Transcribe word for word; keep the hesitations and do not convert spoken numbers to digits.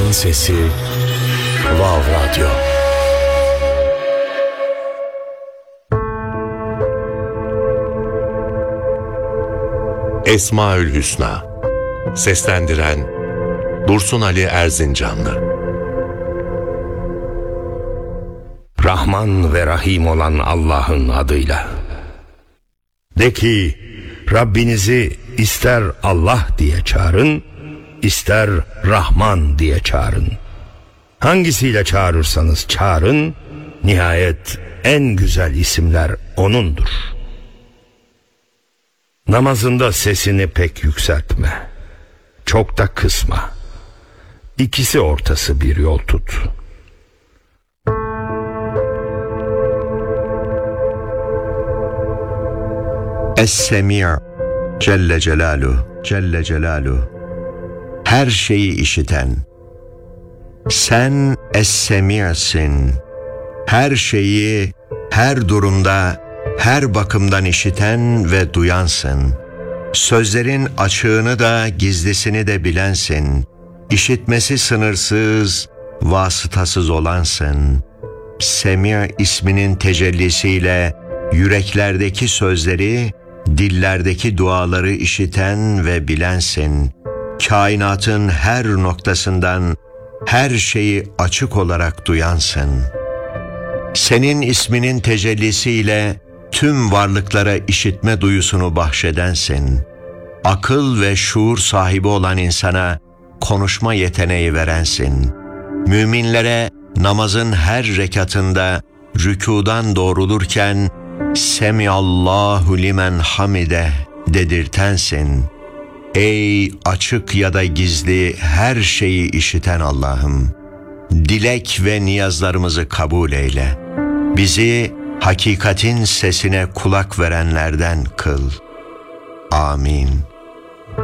Umutların Sesi Vav Radyo. Esmaül Hüsna. Seslendiren Dursun Ali Erzincanlı. Rahman ve Rahim olan Allah'ın adıyla. De ki, Rabbinizi ister Allah diye çağırın, ister Rahman diye çağırın. Hangisiyle çağırırsanız çağırın, nihayet en güzel isimler O'nundur. Namazında sesini pek yükseltme, çok da kısma. İkisi ortası bir yol tut. Es-Semi' Celle Celaluhu, Celle Celaluhu, her şeyi işiten. Sen Es-Semi'sin, her şeyi, her durumda, her bakımdan işiten ve duyansın. Sözlerin açığını da gizlisini de bilensin. İşitmesi sınırsız, vasıtasız olansın. Semi' isminin tecellisiyle yüreklerdeki sözleri, dillerdeki duaları işiten ve bilensin. Kainatın her noktasından her şeyi açık olarak duyansın. Senin isminin tecellisiyle tüm varlıklara işitme duyusunu bahşedensin. Akıl ve şuur sahibi olan insana konuşma yeteneği verensin. Müminlere namazın her rekatında rükûdan doğrulurken Semiallahu limen hamide dedirtensin. Ey açık ya da gizli her şeyi işiten Allah'ım, dilek ve niyazlarımızı kabul eyle. Bizi hakikatin sesine kulak verenlerden kıl. Amin.